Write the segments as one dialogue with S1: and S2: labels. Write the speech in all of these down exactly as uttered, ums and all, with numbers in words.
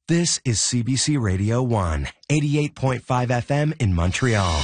S1: This is C B C Radio one, eighty-eight point five F M in Montreal.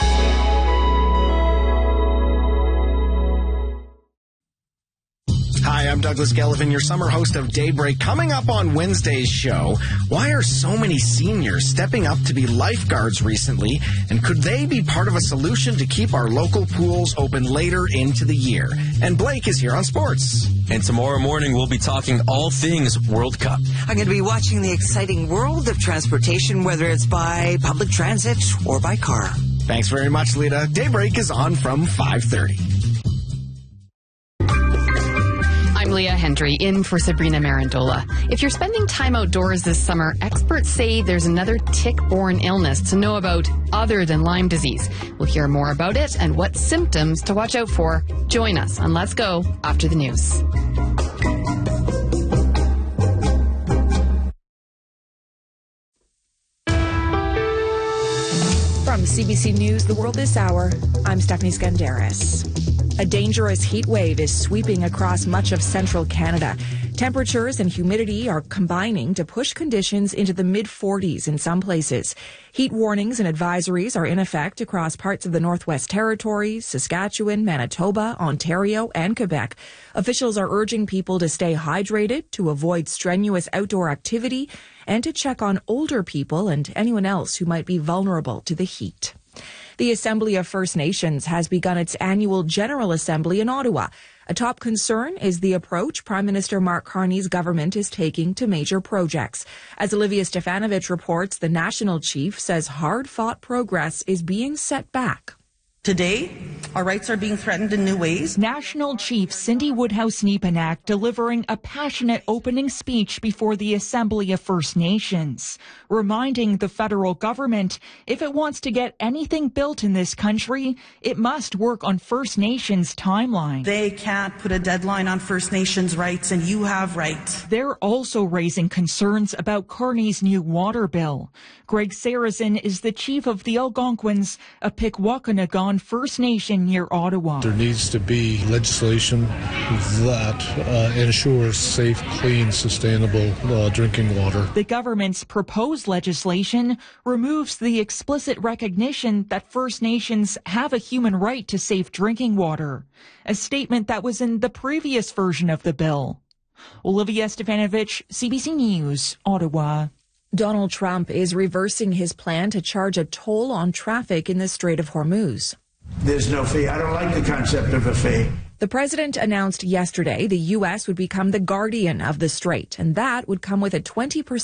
S2: Hi, I'm Douglas Gellivan, your summer host of Daybreak. Coming up on Wednesday's show, why are so many seniors stepping up to be lifeguards recently? And could they be part of a solution to keep our local pools open later into the year? And Blake is here on sports.
S3: And tomorrow morning, we'll be talking all things World Cup.
S4: I'm going to be watching the exciting world of transportation, whether it's by public transit or by car.
S2: Thanks very much, Lita. Daybreak is on from five thirty.
S5: I'm Leah Hendry, in for Sabrina Marandola. If you're spending time outdoors this summer, experts say there's another tick-borne illness to know about other than Lyme disease. We'll hear more about it and what symptoms to watch out for. Join us on Let's Go after the news.
S6: From C B C News, The World This Hour, I'm Stephanie Skandaris. A dangerous heat wave is sweeping across much of central Canada. Temperatures and humidity are combining to push conditions into the mid forties in some places. Heat warnings and advisories are in effect across parts of the Northwest Territories, Saskatchewan, Manitoba, Ontario, and Quebec. Officials are urging people to stay hydrated, to avoid strenuous outdoor activity, and to check on older people and anyone else who might be vulnerable to the heat. The Assembly of First Nations has begun its annual General Assembly in Ottawa. A top concern is the approach Prime Minister Mark Carney's government is taking to major projects. As Olivia Stefanovich reports, the National Chief says hard-fought progress is being set back.
S7: Today, our rights are being threatened in new ways.
S8: National Chief Cindy Woodhouse-Nepanak delivering a passionate opening speech before the Assembly of First Nations, reminding the federal government if it wants to get anything built in this country, it must work on First Nations timeline.
S7: They can't put a deadline on First Nations rights, and you have rights.
S8: They're also raising concerns about Carney's new water bill. Greg Sarrazin is the chief of the Algonquins, a Pikwakanagan First Nation near Ottawa.
S9: There needs to be legislation that uh, ensures safe, clean, sustainable uh, drinking water.
S8: The government's proposed legislation removes the explicit recognition that First Nations have a human right to safe drinking water, a statement that was in the previous version of the bill. Olivia Stefanovich, C B C News, Ottawa.
S6: Donald Trump is reversing his plan to charge a toll on traffic in the Strait of Hormuz.
S10: There's no fee. I don't like the concept of a fee.
S6: The president announced yesterday the U S would become the guardian of the strait, and that would come with a twenty percent